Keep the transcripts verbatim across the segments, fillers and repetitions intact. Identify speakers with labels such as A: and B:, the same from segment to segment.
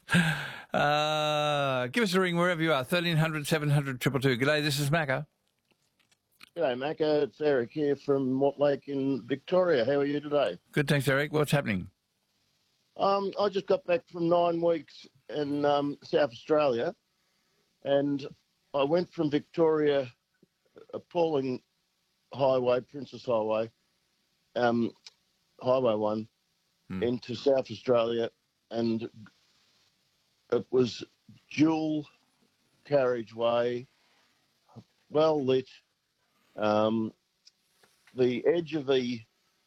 A: Uh, give us a ring wherever you are. thirteen hundred, seven hundred, two two two. G'day, this is Macca.
B: G'day, Macca. It's Eric here from Mortlake in Victoria. How are you today?
A: Good, thanks, Eric. What's happening?
B: Um, I just got back from nine weeks in um, South Australia, and I went from Victoria, appalling highway, Princess Highway, um, Highway one, hmm. into South Australia, and it was dual carriageway, well lit. Um, the edge of the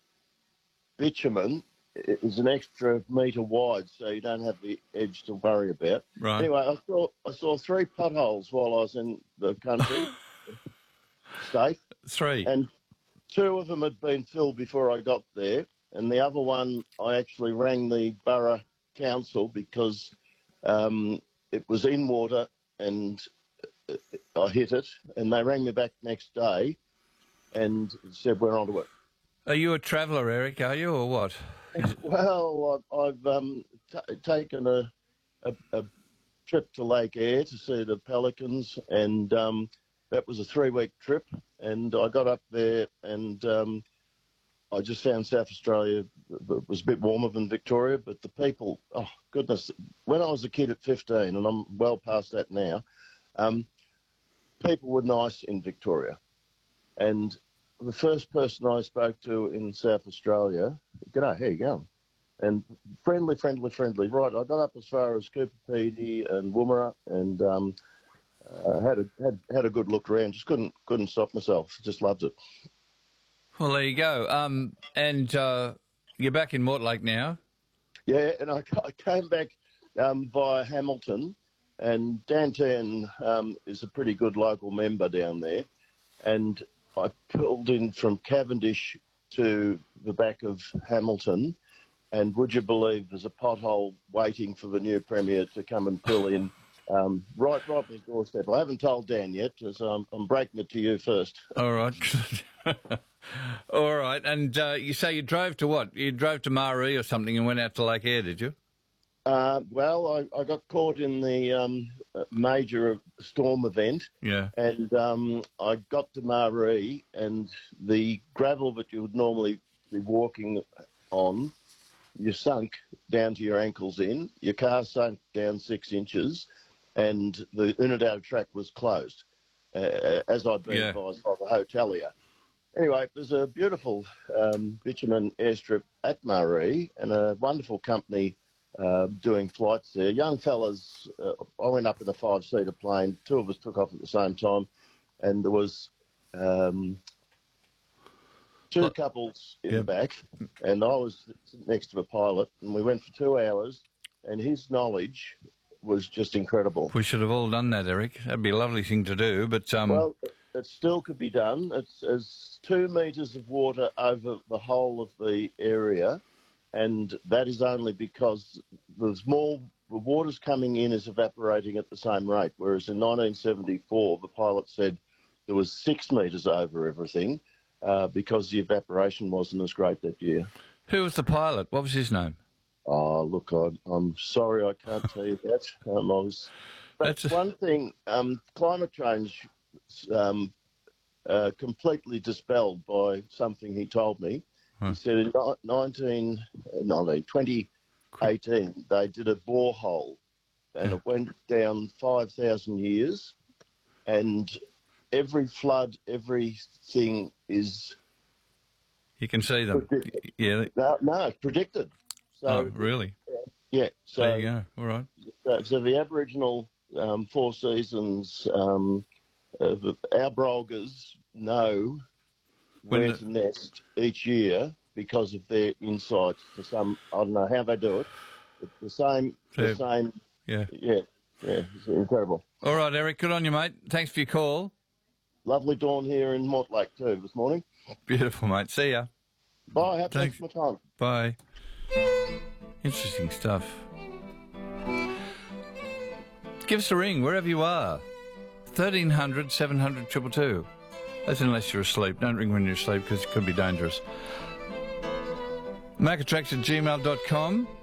B: bitumen is an extra metre wide, so you don't have the edge to worry about.
A: Right.
B: Anyway, I saw I saw three potholes while I was in the country, state.
A: Three.
B: And two of them had been filled before I got there, and the other one I actually rang the borough council because um, it was in water and I hit it, and they rang me back next day and said we're on to it.
A: Are you a traveller, Eric, are you, or what?
B: Well, I've, I've um, t- taken a, a, a trip to Lake Eyre to see the pelicans, and um, that was a three-week trip, and I got up there and um, I just found South Australia was a bit warmer than Victoria, but the people, oh, goodness, when I was a kid at fifteen, and I'm well past that now, um, people were nice in Victoria. And the first person I spoke to in South Australia, g'day, how you going? And friendly, friendly, friendly. Right, I got up as far as Cooper Pedy and Woomera, and um, uh, had a had had a good look around. Just couldn't couldn't stop myself. Just loved it.
A: Well, there you go. Um, and uh, you're back in Mortlake now.
B: Yeah, and I, I came back um, via Hamilton, and Dan Tan um, is a pretty good local member down there, and I pulled in from Cavendish to the back of Hamilton, and would you believe there's a pothole waiting for the new Premier to come and fill in um, right right on his doorstep. I haven't told Dan yet, so I'm, I'm breaking it to you first.
A: All right. All right. And uh, you say you drove to what? You drove to Maree or something and went out to Lake Eyre, did you?
B: Uh, well, I, I got caught in the um, major storm event.
A: Yeah.
B: And um, I got to Maree, and the gravel that you would normally be walking on, you sunk down to your ankles in. Your car sunk down six inches, and the Unadao track was closed, uh, as I'd been
A: yeah.
B: advised by the hotelier. Anyway, there's a beautiful um, bitumen airstrip at Maree, and a wonderful company Uh, doing flights there. Young fellas, uh, I went up in a five-seater plane. Two of us took off at the same time, and there was um, two
A: what?
B: couples in
A: yep.
B: the back, and I was next to the pilot, and we went for two hours, and his knowledge was just incredible.
A: We should have all done that, Eric. That'd be a lovely thing to do, but... Um...
B: Well, it still could be done. It's, it's two metres of water over the whole of the area, and that is only because there's more, the water's coming in is evaporating at the same rate, whereas in nineteen seventy-four, the pilot said there was six metres over everything uh, because the evaporation wasn't as great that year.
A: Who was the pilot? What was his name?
B: Oh, look, I, I'm sorry I can't tell you that. Um, I was, but
A: That's a...
B: one thing, um, climate change um, uh, completely dispelled by something he told me. He said in nineteen, nineteen, twenty eighteen, they did a borehole, and
A: yeah.
B: it went down five thousand years, and every flood, everything is...
A: You can see them.
B: Predicted.
A: Yeah.
B: No, no, it's predicted. So,
A: oh, really?
B: Yeah. So,
A: there you go. All right.
B: So, so the Aboriginal um, Four Seasons, um, uh, the, our brolgers know
A: When
B: where
A: the...
B: to nest each year because of their insight to some, I don't know how they do it, but the same, the
A: yeah.
B: same,
A: yeah,
B: yeah, yeah, it's incredible.
A: All right, Eric, good on you, mate. Thanks for your call.
B: Lovely dawn here in Mortlake too this morning.
A: Beautiful, mate. See ya.
B: Bye, have
A: Thanks.
B: my time.
A: Bye. Interesting stuff. Give us a ring wherever you are. thirteen hundred, seven hundred, two two two. That's unless you're asleep. Don't ring when you're asleep because it could be dangerous. Macatrax at gmail dot com.